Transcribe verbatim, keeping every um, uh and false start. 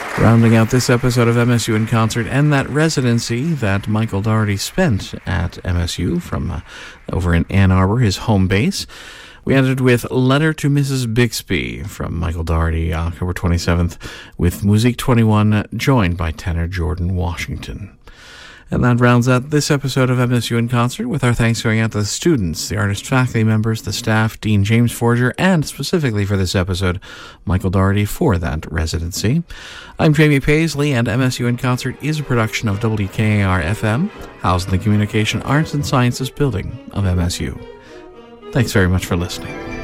Rounding out this episode of M S U in Concert and that residency that Michael Daugherty spent at M S U from uh, over in Ann Arbor, his home base, we ended with Letter to Missus Bixby from Michael Daugherty, October twenty-seventh, with Musique twenty-one, joined by tenor Jordan Washington. And that rounds out this episode of M S U in Concert, with our thanks going out to the students, the artist faculty members, the staff, Dean James Forger, and specifically for this episode, Michael Daugherty for that residency. I'm Jamie Paisley, and M S U in Concert is a production of W K A R F M, housed in the Communication Arts and Sciences building of M S U. Thanks very much for listening.